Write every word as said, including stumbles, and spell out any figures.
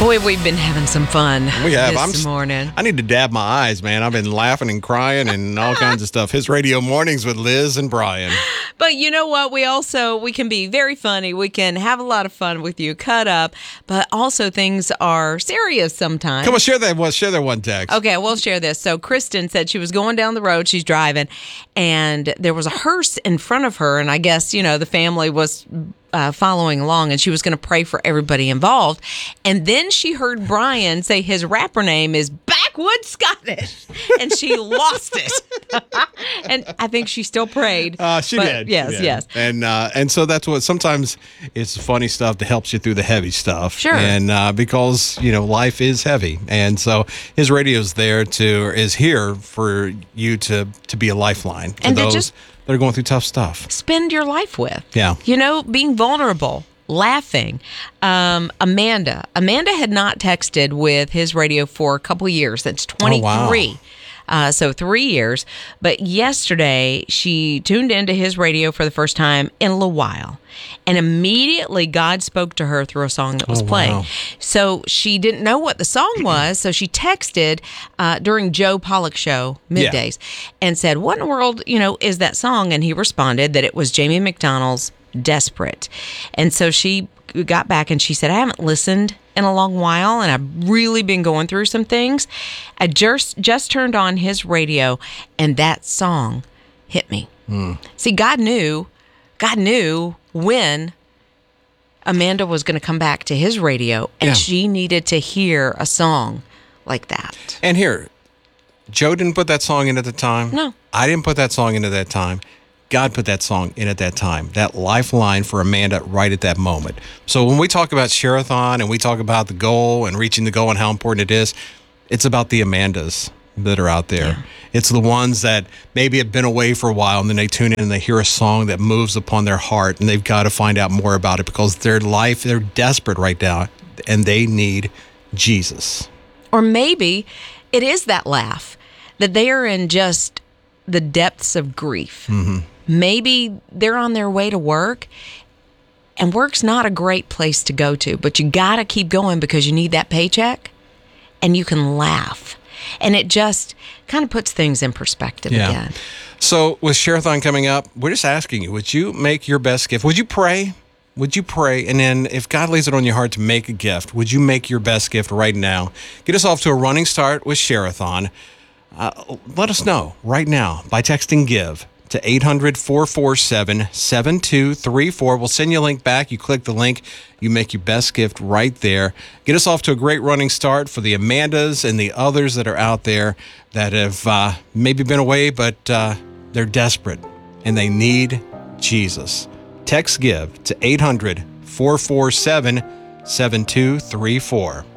Boy, we've been having some fun We have. this I'm, morning. I need to dab my eyes, man. I've been laughing and crying and all kinds of stuff. His Radio Mornings with Liz and Brian. But you know what? We also, we can be very funny. We can have a lot of fun with you, cut up, but also things are serious sometimes. Come on, share that one. Share that one text. Okay, we'll share this. So Kristen said she was going down the road. She's driving, and there was a hearse in front of her, and I guess, you know, the family was Uh, following along, and she was going to pray for everybody involved. And then she heard Brian say his rapper name is Backwoods Scottish, and she lost it. And I think she still prayed. Uh, she but did. Yes, she did. yes. And uh, and so that's what sometimes it's funny stuff that helps you through the heavy stuff. Sure. And uh, because you know life is heavy, and so his radio's there to is here for you to to be a lifeline for And to those just that are going through tough stuff. spend your life with. Yeah. You know, being vulnerable, laughing. Um, Amanda. Amanda had not texted with his radio for a couple of years. That's twenty-three. Oh, wow. Uh, so three years. But yesterday, she tuned into his radio for the first time in a little while. And immediately, God spoke to her through a song that was Oh, playing. wow. So she didn't know what the song was. So she texted uh, during Joe Pollock show middays and said, "What in the world, you know, is that song?" And he responded that it was Jamie McDonald's "Desperate." And so she got back and she said, "I haven't listened in a long while, and I've really been going through some things. I just just turned on his radio, and that song hit me." Mm. See, God knew, God knew when Amanda was going to come back to his radio, and Yeah. she needed to hear a song like that. And here, Joe didn't put that song in at the time. No. I didn't put that song in at that time. God put that song in at that time, that lifeline for Amanda right at that moment. So when we talk about Share-a-thon and we talk about the goal and reaching the goal and how important it is, it's about the Amandas that are out there. Yeah. It's the ones that maybe have been away for a while, and then they tune in and they hear a song that moves upon their heart, and they've got to find out more about it because their life, they're desperate right now, and they need Jesus. Or maybe it is that laugh, that they are in just the depths of grief. Mm-hmm. Maybe they're on their way to work, and work's not a great place to go to, but you got to keep going because you need that paycheck, and you can laugh. And it just kind of puts things in perspective Yeah. again. So with Share-a-thon coming up, we're just asking you, would you make your best gift? Would you pray? Would you pray? And then if God lays it on your heart to make a gift, would you make your best gift right now? Get us off to a running start with Share-a-thon. Uh, let us know right now by texting GIVE to eight hundred, four four seven, seven two three four. We'll send you a link back. You click the link. You make your best gift right there. Get us off to a great running start for the Amandas and the others that are out there that have uh, maybe been away, but uh, they're desperate and they need Jesus. Text GIVE to eight hundred, four four seven, seven two three four.